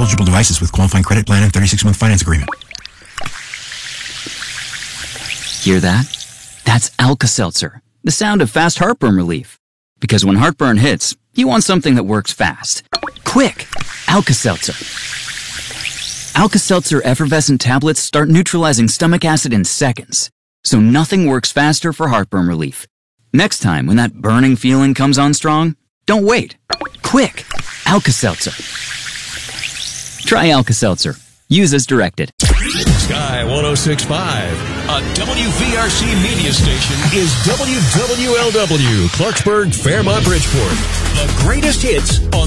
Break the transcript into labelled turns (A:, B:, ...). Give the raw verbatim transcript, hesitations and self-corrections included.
A: eligible devices with qualifying credit plan and thirty-six month finance agreement.
B: Hear that? That's Alka-Seltzer, the sound of fast heartburn relief. Because when heartburn hits, you want something that works fast. Quick! Alka-Seltzer. Alka-Seltzer effervescent tablets start neutralizing stomach acid in seconds, so nothing works faster for heartburn relief. Next time when that burning feeling comes on strong, don't wait. Quick! Alka-Seltzer. Try Alka-Seltzer. Use as directed.
C: Sky one oh six point five, a W V R C media station, is W W L W, Clarksburg, Fairmont, Bridgeport. The greatest hits on